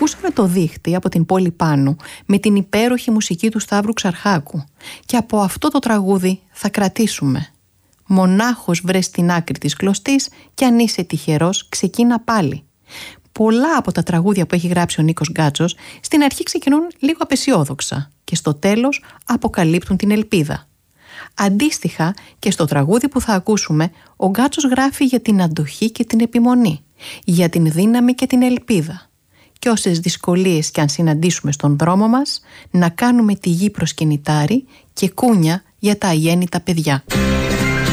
Ακούσαμε το δίχτυ από την πόλη Πάνου με την υπέροχη μουσική του Σταύρου Ξαρχάκου και από αυτό το τραγούδι θα κρατήσουμε. Μονάχος βρες την άκρη της κλωστής και αν είσαι τυχερός ξεκίνα πάλι. Πολλά από τα τραγούδια που έχει γράψει ο Νίκος Γκάτσος στην αρχή ξεκινούν λίγο απεσιόδοξα και στο τέλος αποκαλύπτουν την ελπίδα. Αντίστοιχα και στο τραγούδι που θα ακούσουμε, ο Γκάτσος γράφει για την αντοχή και την επιμονή, για την δύναμη και την ελπίδα. Και όσες δυσκολίες κι αν συναντήσουμε στον δρόμο μας, να κάνουμε τη γη προσκυνητάρι και κούνια για τα αγέννητα παιδιά.